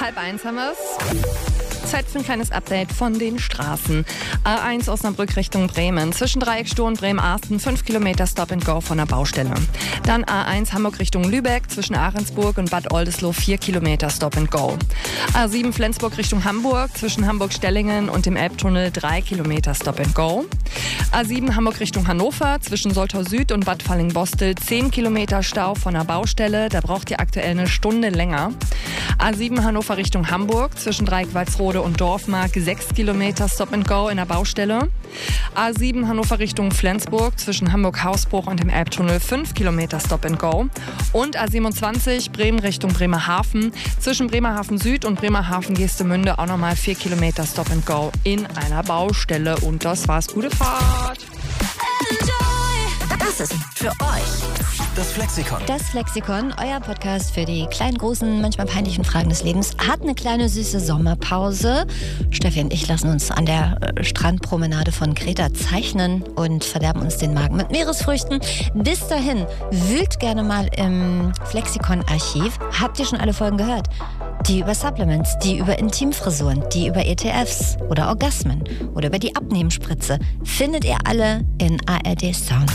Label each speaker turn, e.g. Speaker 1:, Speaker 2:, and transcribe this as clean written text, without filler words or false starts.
Speaker 1: 12:30 haben wir es. Zeit für ein kleines Update von den Straßen. A1 Osnabrück Richtung Bremen. Zwischen Dreieckstor und Bremen-Arsten 5 Kilometer Stop and Go von der Baustelle. Dann A1 Hamburg Richtung Lübeck. Zwischen Ahrensburg und Bad Oldesloe 4 Kilometer Stop and Go. A7 Flensburg Richtung Hamburg. Zwischen Hamburg-Stellingen und dem Elbtunnel 3 Kilometer Stop and Go. A7 Hamburg Richtung Hannover. Zwischen Soltau Süd und Bad Fallingbostel 10 Kilometer Stau von der Baustelle. Da braucht ihr aktuell eine Stunde länger. A7 Hannover Richtung Hamburg. Zwischen Dreieck-Walsrode und Dorfmark 6 Kilometer Stop and Go in der Baustelle. A7 Hannover Richtung Flensburg. Zwischen Hamburg-Hausbruch und dem Elbtunnel 5 Kilometer Stop and Go. Und A27 Bremen Richtung Bremerhaven. Zwischen Bremerhaven Süd und Bremerhaven-Geestemünde auch nochmal 4 Kilometer Stop and Go in einer Baustelle. Und das war's. Gute Fahrt!
Speaker 2: Das ist für euch
Speaker 3: das Flexikon.
Speaker 2: Das Flexikon, euer Podcast für die kleinen, großen, manchmal peinlichen Fragen des Lebens, hat eine kleine süße Sommerpause. Steffi und ich lassen uns an der Strandpromenade von Kreta zeichnen und verderben uns den Magen mit Meeresfrüchten. Bis dahin, wühlt gerne mal im Flexikon-Archiv. Habt ihr schon alle Folgen gehört? Die über Supplements, die über Intimfrisuren, die über ETFs oder Orgasmen oder über die Abnehmspritze findet ihr alle in ARD Sound.